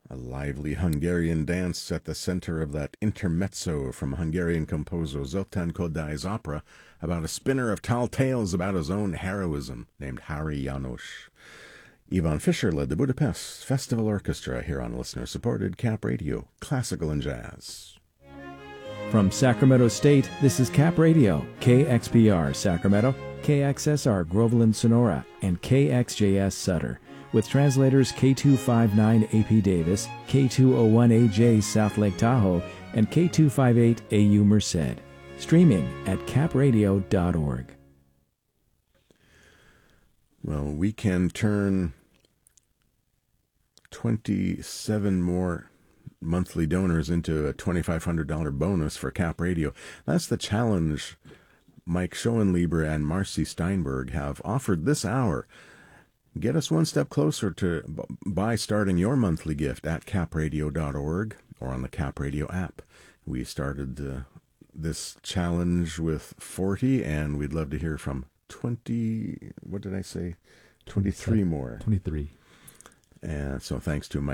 A lively Hungarian dance at the center of that intermezzo from Hungarian composer Zoltán Kodály's opera about a spinner of tall tales about his own heroism named Hari János. Ivan Fischer led the Budapest Festival Orchestra here on listener-supported Cap Radio, classical and jazz. From Sacramento State, this is Cap Radio, KXPR Sacramento, KXSR Groveland Sonora, and KXJS Sutter, with translators K259 AP Davis, K201AJ South Lake Tahoe, and K258 AU Merced. Streaming at capradio.org. Well, we can turn 27 more monthly donors into a $2,500 bonus for Cap Radio. That's the challenge Mike Schoenlieber and Marcy Steinberg have offered this hour. Get us one step closer to by starting your monthly gift at capradio.org or on the Cap Radio app. We started this challenge with 40, and we'd love to hear from 23 more. 23. And so thanks to Mike